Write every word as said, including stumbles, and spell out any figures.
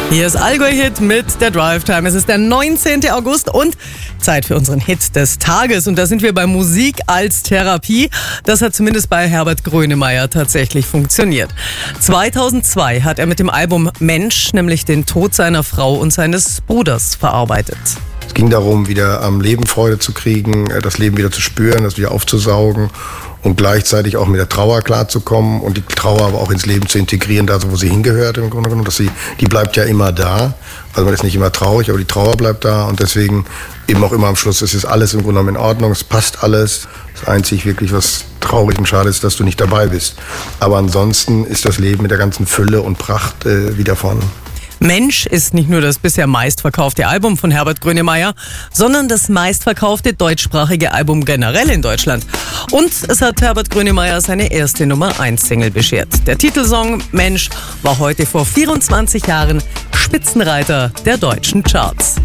Hier ist Allgäu-Hit mit der Drive Time. Es ist der neunzehnten August und Zeit für unseren Hit des Tages. Und da sind wir bei Musik als Therapie. Das hat zumindest bei Herbert Grönemeyer tatsächlich funktioniert. zweitausendzwei hat er mit dem Album Mensch nämlich den Tod seiner Frau und seines Bruders verarbeitet. Es ging darum, wieder am Leben Freude zu kriegen, das Leben wieder zu spüren, das wieder aufzusaugen und gleichzeitig auch mit der Trauer klarzukommen und die Trauer aber auch ins Leben zu integrieren, da wo sie hingehört im Grunde genommen. Dass sie, die bleibt ja immer da. Also man ist nicht immer traurig, aber die Trauer bleibt da und deswegen eben auch immer am Schluss, es ist alles im Grunde genommen in Ordnung, es passt alles. Das einzig wirklich, was traurig und schade ist, dass du nicht dabei bist. Aber ansonsten ist das Leben mit der ganzen Fülle und Pracht äh, wieder vorne. Mensch ist nicht nur das bisher meistverkaufte Album von Herbert Grönemeyer, sondern das meistverkaufte deutschsprachige Album generell in Deutschland. Und es hat Herbert Grönemeyer seine erste Nummer eins Single beschert. Der Titelsong Mensch war heute vor vierundzwanzig Jahren Spitzenreiter der deutschen Charts.